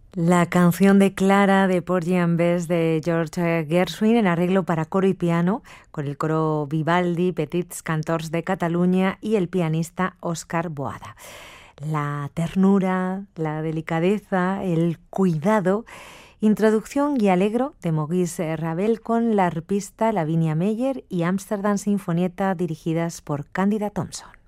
La canción de Clara de Porgy and Bess de George Gershwin en arreglo para coro y piano con el coro Vivaldi, Petits Cantors de Cataluña y el pianista Óscar Boada. La ternura, la delicadeza, el cuidado, introducción y alegro de Maurice Ravel con la arpista Lavinia Meyer y Amsterdam Sinfonietta dirigidas por Cándida Thompson.